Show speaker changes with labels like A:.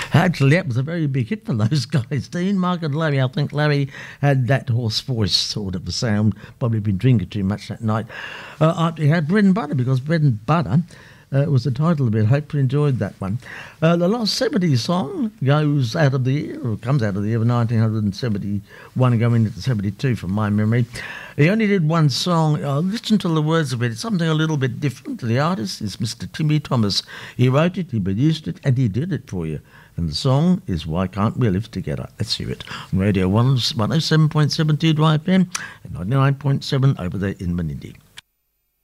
A: Actually, that was a very big hit for those guys, Dean, Mark and Larry. I think Larry had that hoarse voice sort of a sound, probably been drinking too much that night. He had Bread and Butter, because Bread and Butter was the title of it. Hope you enjoyed that one. The last 70s song goes out of the year, or comes out of the year of 1971 going into 72 from my memory. He only did one song. Listen to the words of it. It's something a little bit different. The artist is Mr. Timmy Thomas. He wrote it, he produced it, and he did it for you. And the song is Why Can't We Live Together? Let's hear it. On Radio 107.72 FM and 99.7 over there in Menindee.